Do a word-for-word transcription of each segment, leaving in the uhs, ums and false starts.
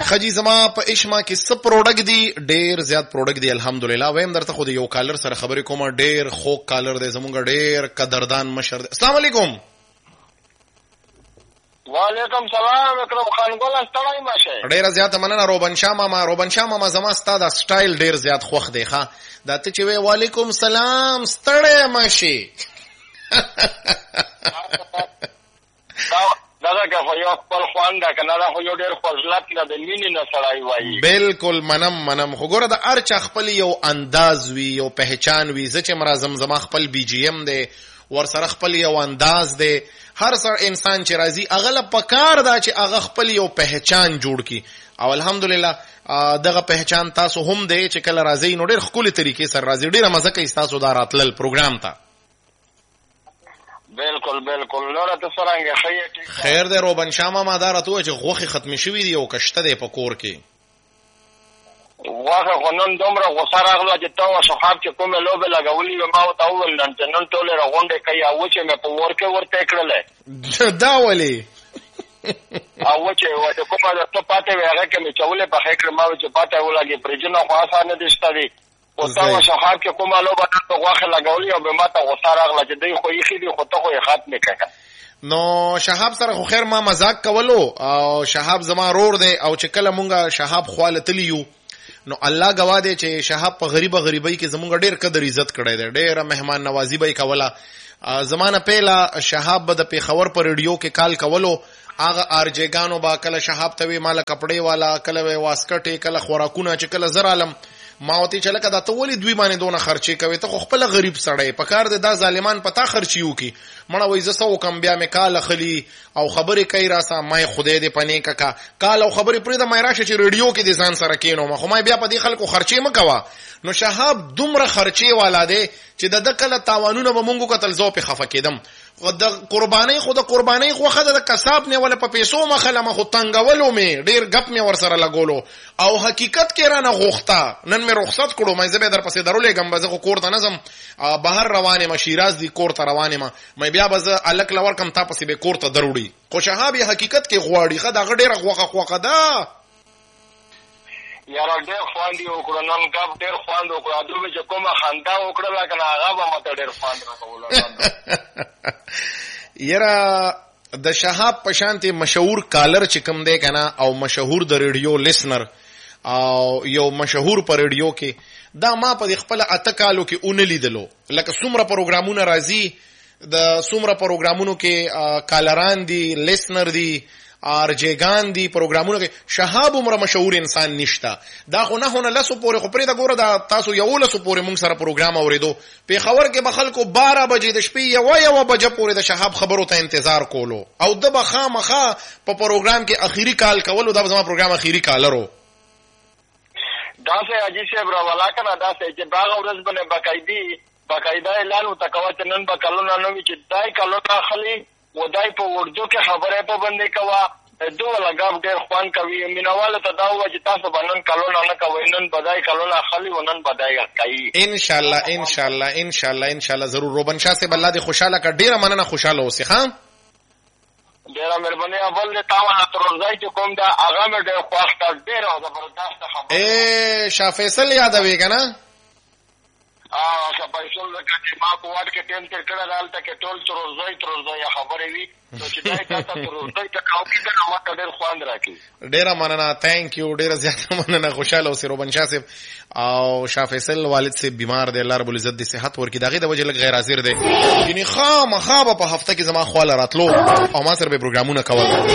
خجی زما په اشما کې څه پروډکټ دی؟ ډیر زیات پروډکټ دی الحمدلله. ویم درته خو یو کالر سره خبرې کوم، ډیر خو کالر دی زمونږ، ډیر قدردان مشر دی. السلام علیکم. وعلیکم سلام اکرم خان ګل ستړی ماشه. ډیر زیات مننه روبن شاه ماما. روبن شاه ماما زما ستاسو سټایل ډیر زیات خوښ دی. ښا دا ته چې وی وعلیکم سلام ستړی ماشه دا که خو یو خپل خوان دا کنه دا خو یو ډیر فضلت نه د مینې نه سړی وایي. بالکل منم منم. خو ګوره د هر چا خپل یو انداز وي، یو پہچان وي. زه چې مرزم زما خپل بی جی ایم دی، ور سره خپل یو انداز دی. هر سر انسان چې راځي اغله پکار دا چې هغه خپل یو پہچان جوړ کی، او الحمدلله دغه پہچان تاسو هم دی چې کله راځي نو ډیر خپل طریقې سره راځي. ډیره مزه کوي تاسو دا راتلل پروګرام ته. بالکل بالکل. نور ته څنګه خیر خیر دی روبن شاه ماما؟ دا راته چې غوخي ختم شوی دی او کشته دی په کور کې. واخه غنن دومره غوسه راغله چې تا صحاب چې کومه لوبه لګولې و ما او تا ول نن نن ټول راغونډه کوي او چې مې په ورکه ورته کړله دا ولي او چې و د کومه د ته پاتې ویغه کې مې چولې په خیر ما چې پاتې ولګي پرجنه خو آسان دي ستړي او تا صحاب چې کومه لوبه ته غوخه لګولې او به ما ته غوسه راغله چې دوی خو یې خېدي خو ته خو یې ختم کړه. نو شهاب سره خو خیر ما مزاق کولو، او شهاب زما رور دی، او چې کله مونږه شهاب خواله تلیو نو الله گواه دی چې شهاب په غریبه غریبۍ کې زمونږ ډیر قدر عزت کړی دی، ډیر مهمان نوازی به کوله. زمانه پهلا شهاب به د پیښور پر ریډیو کې کال کولو، هغه ارجګانو با کله شهاب ته وی مال کپڑے والا، کله واسکټ، کله خوراکونه، چې کله زر عالم ماوتی چلکه دا ته ولې دوی باندې دونه خرچې کوي؟ ته خو خپل غریب سړی په کار دې دا ظالمان پتا خرچیو کی مړه وای زسو کم بیا مې کال خلی او خبرې کوي راسه مې خدای دې پنه ککا کال او خبرې پرې د مې راشه چې ریډیو کې د ځان سره کینو ما خو مې بیا په دې خلکو خرچې مکوا. نو شهاب دومره خرچې والا دی چې د دکله تاوانونه به مونږه قتل زو په خفه کېدم. د قرباني خو د قرباني خو خدای د کساب نه ولا په پیسو مخله مخ تنگولو می ډیر غپ می ور سره لګولو او حقیقت کې رانه غوښتا نن می رخصت کړو مې زبې در پسې درولې غم بزه خو کور ته نظم بهر روانه ما شیراز دی کور ته روانه ما مې بیا بزه الک لور کم تا پسې به کور ته دروړي. خو شهاب حقیقت کې غواړي خدای غډېره غوخه خوخه ده یاره ډېر خواندي وکړه نن غب ډېر خواند وکړه دوی چې کومه خندا وکړه کنه هغه به مته ډېر خواند راکول. یاره د شهاب پشانتی مشهور کالر چې کوم دی کنه او مشهور د ریډیو لیسنر او یو مشهور پر ریډیو کې دا ما په خپل اته کالو کې اون لیدلو لکه څومره پروګرامونه راځي د څومره پروګرامونو کې کالران دي لیسنر دي ارجګان دي پروګرامونه کې شهاب عمر مشهور انسان نشتا. دا خو نه هونه لسو پورې خو پرې دا ګوره دا تاسو یو لسو پورې مونږ سره پروګرام اوریدو په خبر کې به خلکو بارہ بجې د شپې یو یو بجې پورې د شهاب خبرو ته انتظار کولو او د بخا مخا په پروګرام کې اخیری کال کولو دا زما پروګرام اخیری کالرو دا سه اجي صاحب را ولا کنه دا سه چې باغ ورځ باندې باقاعدي باقاعده اعلان وتکوا چې نن به کلونه نو چې دای کلونه خلی ودای په اردو کې خبره په باندې کوا دوه لګاب ډېر خوان کوي مینواله ته دا و چې تاسو باندې کلونه نه کوي نن بدای کلونه خلی ونن بدای کوي ان شاء الله ان شاء الله ان شاء الله ان شاء الله ضرور. روبن شاه سے الله دې خوشاله کړ ډیره مننه خوشاله اوسې ښا ډیره مهرباني اول ته تاسو ترځای چې کوم دا هغه مې ډېر خوښ کړ ډیره زبردست خبره اے شاه فیصل یادوي کنه اه شپایسل لکه ما په واټ کې ټیم تر کړه دالته کې ټول ترځای ترځای خبرې وي نو چې دای تاسو ترځای ته کاو کې دا ما ته ډېر خوان راکې. ډیره مننه ثانک یو ډیره زیاته مننه خوشاله اوسې روبن شاه صاحب او شاه فیصل والد سے بیمار دی الله رب العزت دې صحت ورکړي دغه د وجه لګ غیر حاضر دی یعنی خامخا په هفته کې زما خواله راتلو او ما سره به پروګرامونه کول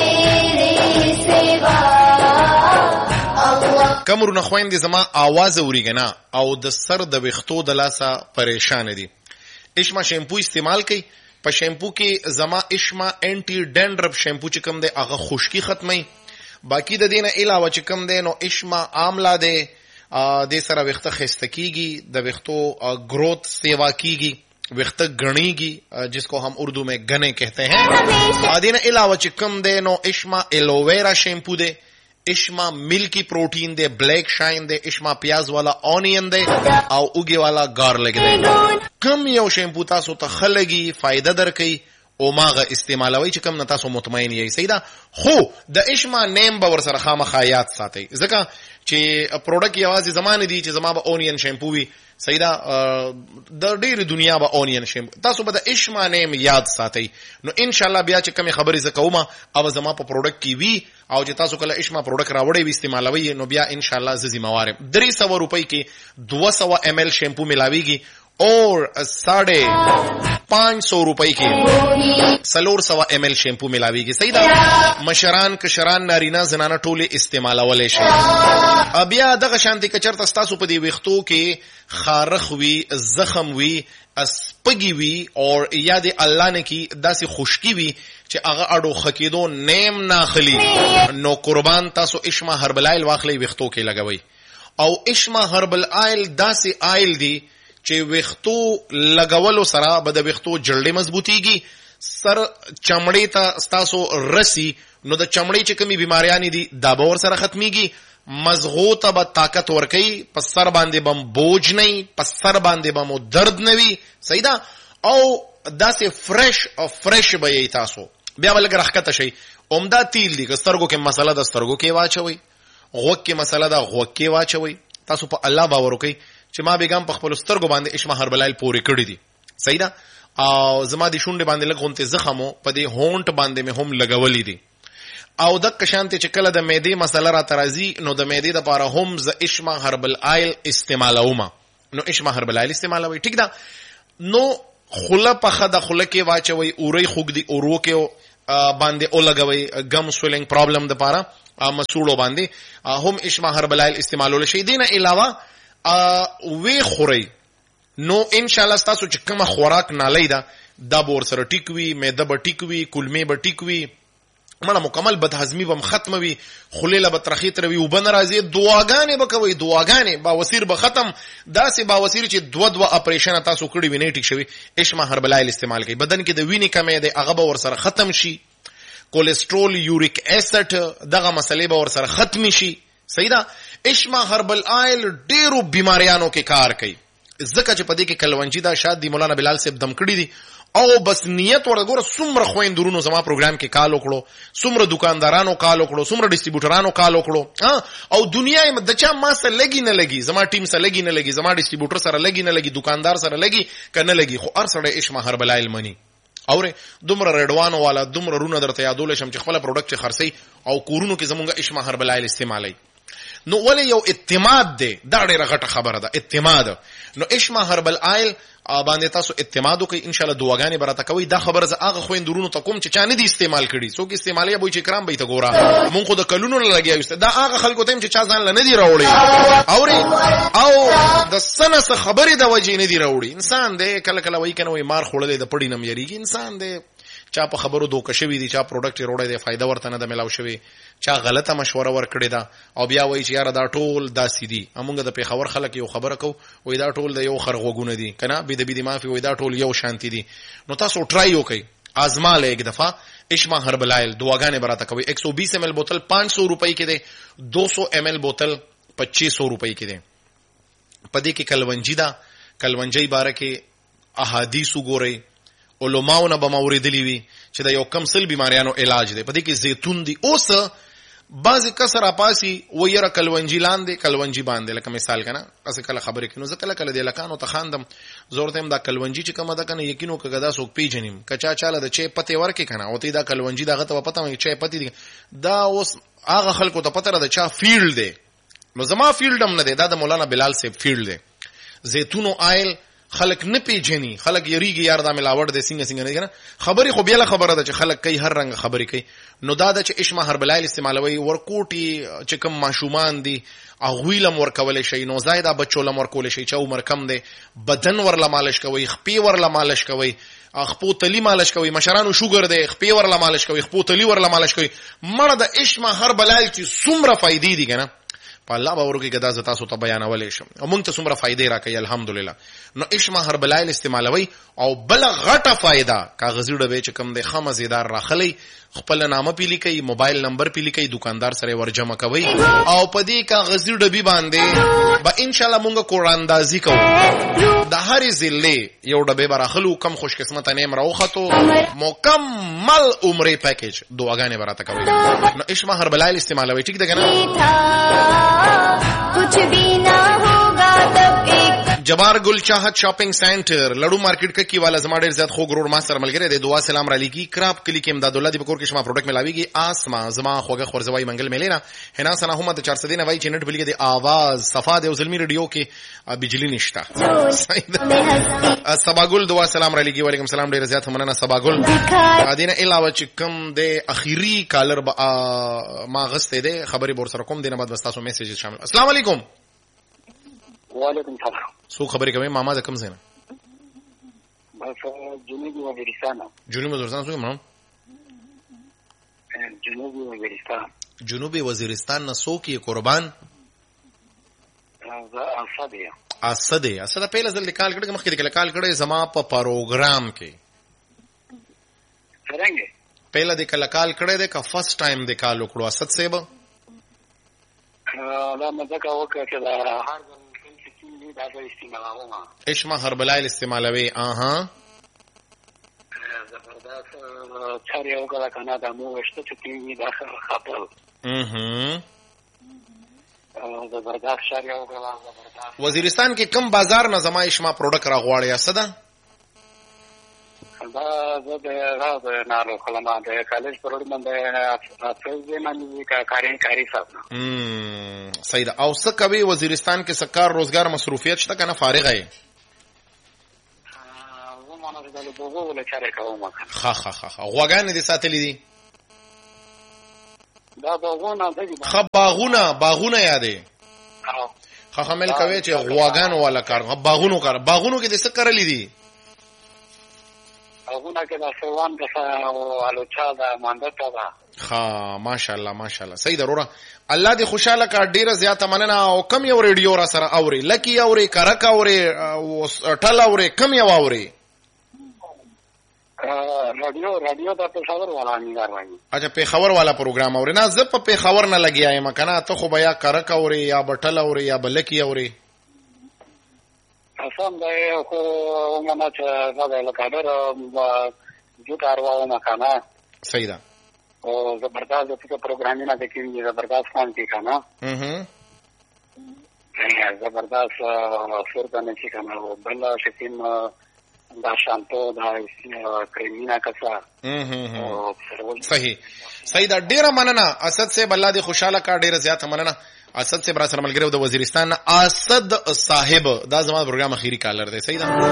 کمرونه خويندې زما आवाज اوريګنا او د سر د وختو د لاسه پریشان دي. اشما شیمپو استعمال کړئ په شیمپو کې زما اشما انټي ډینډرف شیمپو چې کوم دی هغه خشکی ختمي باقی د دینه علاوه چې کوم دی نو اشما آملا دی د سره وخته خسته کیږي د وختو گروث سیوا کیږي وخته غنیږي جس کو ہم اردو میں گنے کہتے ہیں. دینه علاوه چې کوم دی نو اشما ایلوویرا شیمپو دی اشما ملکی پروٹین دے بلیک شائن دے اشما پیاز والا اونین دے او اوگی والا گارلک دے. کم یو شیمپو تاسو ته خلګي فائدہ درکې او ماغه استعمالوي چې کوم تاسو مطمئن یې سیدا. خو د اشما نیم به ور سره خامخا یاد ساتي ځکه چې پروډکټ یوازې زمانه دي چې زما به اونین شیمپو وي سیدا د ډېر دنیا به اونین شیمپو تاسو به د اشما نیم یاد ساتي. نو ان شاء الله بیا چې کوم خبرې زکوما او زما په پروډکټ کې وی او چې تاسو کله اشما پروډکټ راوړی وي استعمالوي نو بیا ان شاء الله ز ذمہوار درې سوه روپۍ کې دو سوه ایم ایل شیمپو ملاويږي اور ساڑھے پانچ سو روپئی کی سلور سوا ایم ایل شیمپو ملاویږي. صحیح ده. مشران کشران نارینه زنانه ټول استعمالولای شي. بیا دغه شانتي کچرته تاسو په دې وختو کې خارخ وی زخم وی اسپګي وی او یاد الله نه کی داسې خشکی وی چې هغه اډو خکیدو نیم ناخلی نو قربان تاسو اشما هربل آیل واخلې وختو کې لګوي. او اشما هربل آیل داسې آیل دی چې وختو لګولو سره به د وختو جلډې مضبوطیږي سر چمړې ته تاسو رسی نو د چمړې چې کومي بیماریاں دي دا به ور سره ختميږي. مزغو ته به طاقت ورکي په سر باندې بم بوج نه په سر باندې بم درد نه وي. صحیح ده. او داسې فرش او فرش به یې تاسو بیا ولګ راخته شي. عمده تیل دي که سترګو کې مسله د سترګو کې واچوي غوږ کې مسله د غوږ کې واچوي. تاسو په الله باور وکئ چې ما بیګم په خپل سترګو باندې اشما هربلایل پورې کړی دي. صحیح ده. او زما دي شونډې باندې لګونته زخمو په دې هونټ باندې مې هم لګولې دي. او د کشانته چې کله د معدې مسله را ترازی نو د معدې د لپاره هم ز اشما هربل آیل استعمالوم. نو اشما هربل آیل استعمالوي. ټیک ده. نو خله په خده خله کې واچوي اوري خوګ دي اورو کې باندې او لګوي غم سویلینګ پرابلم د لپاره مسوړو باندې هم اشما هربل آیل استعمالول شي. دینه علاوه وی خوري نو ان شاء الله تاسو چې کومه خوراک نالای دا د بور سره ټیکوي معده به ټیکوي کولمې به ټیکوي مړه مکمل بدهضمي به ختم وي خلیله به ترخی تر وي وبن راځي دعاګانې به کوي دعاګانې با وسیر به ختم داسې با وسیر چې دو دو اپریشن تاسو کړی ویني ټیک شوی اشما هربلایل استعمال کوي بدن کې د وینې کمې ده هغه به ور سره ختم شي. کولیسټرول یوریک اسید دغه مسلې به ور سره ختم شي. صحیح ده. اشما هربل آیل ډیرو بیماریانو کې کار کوي ځکه چې په دې کې کلونجی دا شاد دی مولانا بلال صاحب دم کړی دي او بس نیت ورګور څومره خويندرونو زما پروګرام کې کال وکړو څومره دکاندارانو کال وکړو څومره ډیسټریبیوټرانو کال وکړو او دنیا د چا ما سره لګي نه لګي زما ټیم سره لګي نه لګي زما ډیسټریبیوټر سره لګي نه لګي دکاندار سره لګي کنه لګي خو ار سره اشما هربل آیل منی اوره دومره رډوانو والا دومره رونه درته یادول شم چې خپل پروډکټ خرڅي او کورونو کې زمونږه اشما هربل آیل استعمالي. نو ولې یو اعتماد دی دا ډیره غټه خبره ده اعتماد. نو اشما هربل آیل باندې تاسو اعتماد وکړئ ان شاء الله دعاګانې براته کوي. دا خبره زه هغه خويندرونو ته کوم چې چا نه دي استعمال کړي څوک استعمالي به چې کرام به ته ګوره مونږ خو د کلونو نه لګیاو دا هغه خلکو ته چې چا ځان نه دي راوړي اوري او د سنه څخه خبرې د وجې نه دي راوړي. انسان دی کله کله وای کنه وای مار خوړلې د پړی نم یریږي انسان دی چا په خبرو دوکه شوی دي چا پروډکټ روړی دی فائدہ ورته نه د ملاو شوی چا غلطه مشوره ورکړی دا او بیا وای چې یاره دا ټول داسې دي امونګه د پیښور خلک یو خبره کو وای دا ټول د یو خرغوګونه دي کنه بيد بيد مافي وای دا ټول یو شانتي دي. نو تاسو ټرای وکئ آزماله یک دفعه اشما هربل آیل دعاګانې براته کوي. ایک سو بیس ایم ایل بوتل پانچ سو روپۍ کې ده دو سو ایم ایل بوتل پچیس سو روپۍ کې ده. پدې کې کلونجی دا کلونجی باره کې احادیث وګورئ علماونه به موریدلی وي چې دا یو کم سل بیماریانو علاج دی. پدې کې زيتون دی اوس بعضی کسر اپاسی و یره کلونجی لاندې کلونجی باندې لکه مثال کنه اس کله خبره کینو زه کله کله د لکانو ته خاندم زور ته دا کلونجی چې کومه ده کنه یقینو کګه دا سوک پیجنیم کچا چاله د چي پته ورکه کنه او ته دا کلونجی دغه ته پته مې چي پته دي دا اوس هغه خلکو ته پته را ده چا فیلډ دی. نو زما فیلډ هم نه دی دا د مولانا بلال صاحب فیلډ دی. زيتون آیل خلق نه پیجنی خلق یریږي یار دا ملاوړ د سینګ سینګ نه کنه خبري خو بیل خبره ده چې خلق کوي هر رنګ خبري کوي. نو دا د چې اشما هربل آیل استعمالوي ورکوټي چې کوم ماشومان دي اغویلم ورکول شي نو زائده بچولم ورکول شي چې عمر کم دی بدن ورله مالش کوي خپې ورله مالش کوي خپو تلی مالش کوي مشرانو شوګر دی خپې ورله مالش کوي خپو تلی ورله مالش کوي. مړه د اشما هربل آیل چې څومره فائدې دي کنه په الله باور کې دا ز تاسو ته بیانولې شم او موږ ته څومره فائدې راکړي الحمدلله. نو اشما هربلایل استعمالوي او بل غټه فائدہ کاغذي ډبې چې کم د خمزیدار راخلي خپل نامه پیلی کوي موبایل نمبر پیلی کوي دکاندار سره ورجمع کوي او په دې کاغذي ډبې باندې به ان شاء الله موږ قراندازي کوو د هر ضلع یو ډبې براخلو کم خوش قسمت نیم راوخته مکمل عمره پیکیج دعاګانې براته کوي. نو اشما هربلایل استعمالوي ٹھیک ده کنه. कुछ भी ना होगा तब एक जबार गुल चाहत शॉपिंग सेंटर लड़ू मार्केट का की वाला जमा ढेर ज्यादा खो करोड़ मास्टर मलगरे दे दुआ सलाम रली की क्राप क्लिक के इमदादुल्ला दी बकोर के शमा प्रोडक्ट में लावीगी आसमा जमा खोगा खरजवाई मंगल में लेना है ना सना हुमत चार सदीन वाई चिन्हट बिल के दे आवाज सफा दे उजलमी रेडियो के बिजली निष्ठा सबागुल दुआ सलाम रली की वालेकुम सलाम ढेर ज्यादा हमना सबागुल आदीना इलावा चिकम दे आखिरी कॉलर मा गस्ते दे खबरी बोर सरकम देना बाद बस्तासो मैसेज शामिल. अस्सलाम वालेकुम. वालेकुम सलाम. सो खबरें कमें मामा दकम से ना बस जुनूबी वजीरिस्तान जुनूबी वजीरिस्तान सो माम जुनूबी वजीरिस्तान जुनूबी वजीरिस्तान न सो की कुर्बान असद असद असद पहले जल्दी कॉल करके मखके दिखला कॉल करे जमा प प्रोग्राम के करेंगे पहला दिखला कॉल करे दे का फर्स्ट टाइम दे कॉल उकड़ो असद से ब ला मजा का वो के हर اشما هربلایل استعمالوي اها زبردست چاري او کله کنه د مو وشته چې کی داخل خپل اها زبردست چاري او کله زبردست. وزیرستان کې کم بازار نه زما اشما پروډکټ راغواړي اسدا دا زه د راز نه خلما د کالج پروډکټ باندې افسوس باندې کاري کاري صاحب امم صحیح ده. او څه کوي وزیرستان کې سکار روزګار مصروفیت شته کنه فارغ ہے زه مونږ د لوګو له چاري کوم خا خا خا غوګان دي ساتلې دي دا باغونه دي خباغونه باغونه یادې خا خمل کوي چې غوګان والا کار باغونو کار باغونو کې د څه کړلې دي باغونه کې د سوان د الو چا دا مانډه تا ها ماشاءالله ماشاءالله صحیح ضروره. الله دې خوشاله کا ډیره زیاته مننه. او کم یو ریډیو را سره اوري لکی اوري کرک اوري ټل اوري کم یو اوري رادیو رادیو د پېښور والا انګار وایي. اچھا پېښور والا پروګرام اوري نه زه په پېښور نه لګیا یم کنه ته خو بیا کرک اوري یا بټل اوري یا بلکی اوري اسام دا خو مونږ چې دا له کډر جو کارواو نه کنه صحیح ده او زبردست د پروګرامینګ نه کوي زبردست فون کې کنه اها زبردست سر باندې چې کنه بل شتیم دا شانتو دا کریمینا کسا اها صحیح صحیح دا ډیره مننه اسد سے بل دې خوشاله کا ډیره زیاته مننه. اسد سے برا سره ملګری د وزیرستان اسد صاحب دا زما پروګرام اخیری کالر دی صحیح ده.